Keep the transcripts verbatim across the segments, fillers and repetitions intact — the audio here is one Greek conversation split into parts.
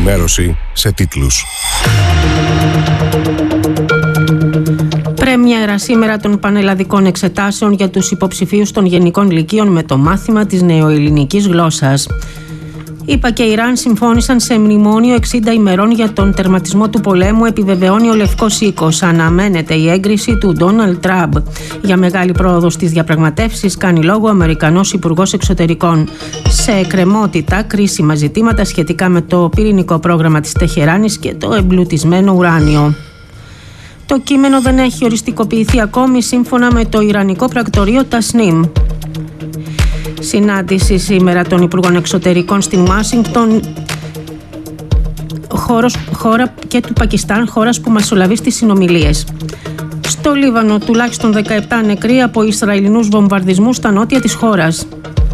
ενημέρωση σε τίτλους. Πρέμιερα σήμερα των πανελλαδικών εξετάσεων για τους υποψηφίους των γενικών λυκείων με το μάθημα της νεοελληνικής γλώσσας. ΗΠΑ και Ιράν συμφώνησαν σε μνημόνιο εξήντα ημερών για τον τερματισμό του πολέμου, επιβεβαιώνει ο Λευκός Οίκος. Αναμένεται η έγκριση του Ντόναλντ Τραμπ. Για μεγάλη πρόοδο στις διαπραγματεύσεις κάνει λόγο ο Αμερικανός Υπουργός Εξωτερικών. Σε εκκρεμότητα κρίσιμα ζητήματα σχετικά με το πυρηνικό πρόγραμμα της Τεχεράνης και το εμπλουτισμένο ουράνιο. Το κείμενο δεν έχει οριστικοποιηθεί ακόμη σύμφωνα με το Ιρανικό πρακτορείο Τασνίμ. Συνάντηση σήμερα των Υπουργών Εξωτερικών στην Ουάσιγκτον, χώρα και του Πακιστάν, χώρας που μεσολαβεί στις συνομιλίες. Στο Λίβανο τουλάχιστον δεκαεπτά νεκροί από Ισραηλινούς βομβαρδισμούς στα νότια της χώρας.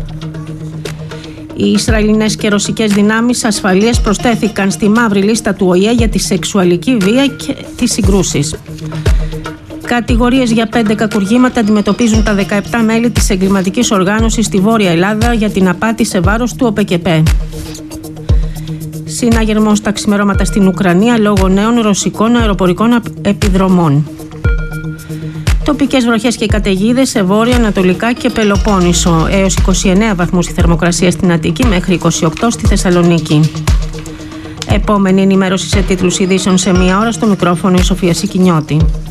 Οι Ισραηλινές και ρωσικές δυνάμεις ασφαλείας προσθέθηκαν στη μαύρη λίστα του Ο Η Ε για τη σεξουαλική βία και τις συγκρούσεις. Κατηγορίες για πέντε κακουργήματα αντιμετωπίζουν τα δεκαεπτά μέλη της εγκληματικής οργάνωσης στη Βόρεια Ελλάδα για την απάτη σε βάρος του Ο Πε Κε Πε. Συναγερμός τα ξημερώματα στην Ουκρανία λόγω νέων ρωσικών αεροπορικών επιδρομών. Τοπικές βροχές και καταιγίδες σε βόρεια, ανατολικά και Πελοπόννησο. Έως είκοσι εννέα βαθμούς η θερμοκρασία στην Αττική, μέχρι είκοσι οκτώ στη Θεσσαλονίκη. Επόμενη ενημέρωση σε τίτλους ειδήσεων σε μία ώρα. Στο μικρόφωνο η Σοφία Σικινιώτη.